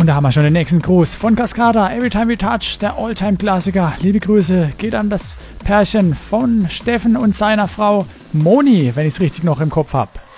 Und da haben wir schon den nächsten Gruß von Cascada, Everytime We Touch, der Alltime-Klassiker. Liebe Grüße geht an das Pärchen von Steffen und seiner Frau Moni, wenn ich es richtig noch im Kopf habe.